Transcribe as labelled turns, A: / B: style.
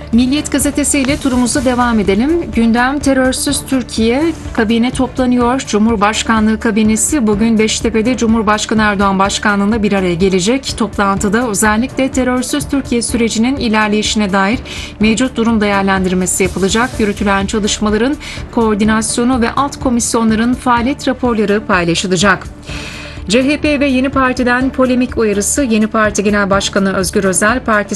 A: Milliyet Gazetesi ile turumuza devam edelim. Gündem terörsüz Türkiye, kabine toplanıyor. Cumhurbaşkanlığı kabinesi bugün Beştepe'de Cumhurbaşkanı Erdoğan başkanlığında bir araya gelecek. Toplantıda özellikle terörsüz Türkiye sürecinin ilerleyişine dair mevcut durum değerlendirmesi yapılacak. Yürütülen çalışmaların koordinasyonu ve alt komisyonların faaliyet raporları paylaşılacak. CHP ve Yeni Parti'den polemik uyarısı. Yeni Parti Genel Başkanı Özgür Özel, parti